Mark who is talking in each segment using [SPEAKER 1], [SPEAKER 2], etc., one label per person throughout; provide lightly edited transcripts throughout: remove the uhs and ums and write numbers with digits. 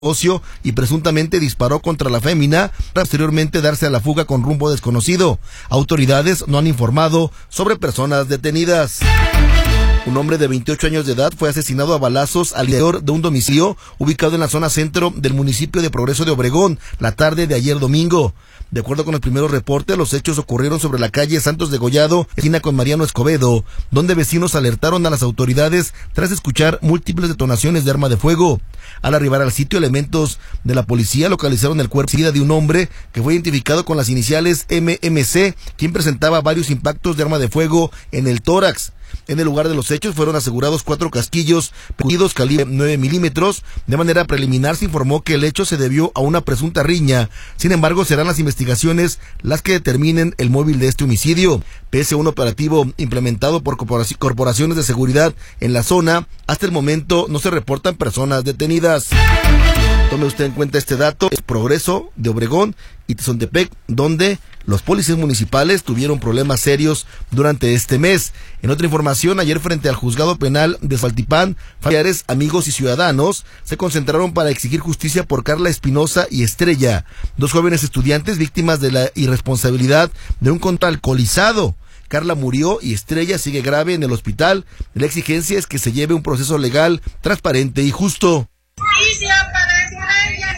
[SPEAKER 1] negocio y presuntamente disparó contra la fémina para posteriormente darse a la fuga con rumbo desconocido. Autoridades no han informado sobre personas detenidas. Un hombre de 28 años de edad fue asesinado a balazos al interior de un domicilio ubicado en la zona centro del municipio de Progreso de Obregón la tarde de ayer domingo. De acuerdo con los primeros reportes, los hechos ocurrieron sobre la calle Santos Degollado, esquina con Mariano Escobedo, donde vecinos alertaron a las autoridades tras escuchar múltiples detonaciones de arma de fuego. Al arribar al sitio, elementos de la policía localizaron el cuerpo sin vida de un hombre que fue identificado con las iniciales MMC, quien presentaba varios impactos de arma de fuego en el tórax. En el lugar de los hechos fueron asegurados 4 casquillos calibre 9 milímetros. De manera preliminar se informó que el hecho se debió a una presunta riña. Sin embargo, serán las investigaciones las que determinen el móvil de este homicidio. Pese a un operativo implementado por corporaciones de seguridad en la zona, hasta el momento no se reportan personas detenidas. Tome usted en cuenta este dato, es Progreso de Obregón y Tezontepec, donde los policías municipales tuvieron problemas serios durante este mes. En otra información, ayer frente al juzgado penal de Saltipán, familiares, amigos y ciudadanos se concentraron para exigir justicia por Carla Espinosa y Estrella, 2 jóvenes estudiantes víctimas de la irresponsabilidad de un contraalcoholizado. Carla murió y Estrella sigue grave en el hospital. La exigencia es que se lleve un proceso legal, transparente y justo.
[SPEAKER 2] Justicia para Estrella,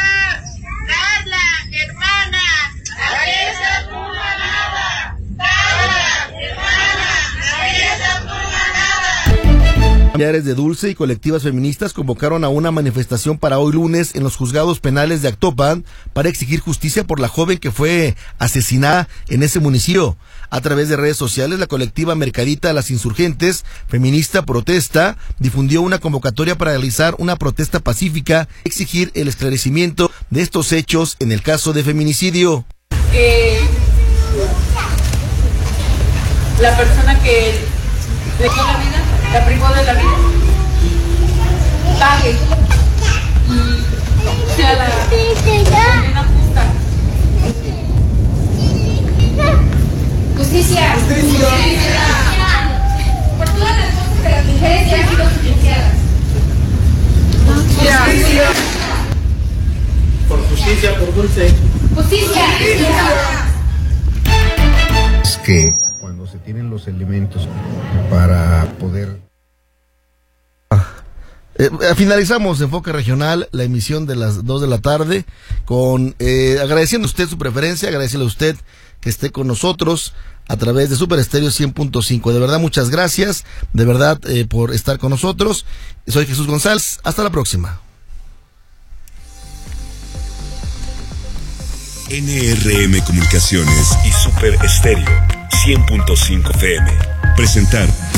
[SPEAKER 2] Carla, hermana, a esa pura nada, Carla, hermana, a esa pura nada.
[SPEAKER 1] Familiares de Dulce y colectivas feministas convocaron a una manifestación para hoy lunes en los juzgados penales de Actopan para exigir justicia por la joven que fue asesinada en ese municipio. A través de redes sociales, la colectiva Mercadita Las Insurgentes, feminista protesta, difundió una convocatoria para realizar una protesta pacífica, exigir el esclarecimiento de estos hechos en el caso de feminicidio.
[SPEAKER 3] La persona que le dio la vida, la privó de la vida, pague y sea la condena justa. Justicia. Justicia. Por todas las cosas que las mujeres ya han sido silenciadas. Justicia.
[SPEAKER 4] Por justicia, por Dulce.
[SPEAKER 3] Justicia.
[SPEAKER 5] Es que cuando se tienen los elementos para poder...
[SPEAKER 1] Finalizamos Enfoque Regional, la emisión de las 2 de la tarde, con agradeciendo a usted su preferencia, agradeciendo a usted que esté con nosotros a través de Super Estéreo 100.5. De verdad, muchas gracias, de verdad, por estar con nosotros. Soy Jesús González, hasta la próxima.
[SPEAKER 6] NRM Comunicaciones y Super Estéreo 100.5 FM presentaron